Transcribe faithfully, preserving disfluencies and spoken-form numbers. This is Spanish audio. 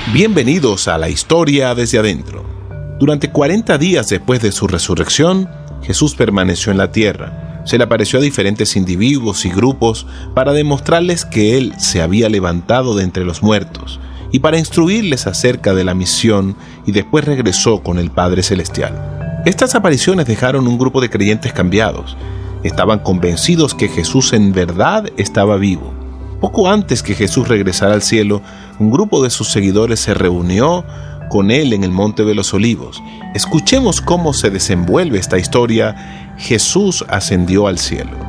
Bienvenidos a la historia desde adentro. Durante cuarenta días después de su resurrección, Jesús permaneció en la tierra. Se le apareció a diferentes individuos y grupos para demostrarles que Él se había levantado de entre los muertos y para instruirles acerca de la misión, y después regresó con el Padre Celestial. Estas apariciones dejaron un grupo de creyentes cambiados. Estaban convencidos que Jesús en verdad estaba vivo. Poco antes que Jesús regresara al cielo, un grupo de sus seguidores se reunió con él en el Monte de los Olivos. Escuchemos cómo se desenvuelve esta historia. Jesús ascendió al cielo.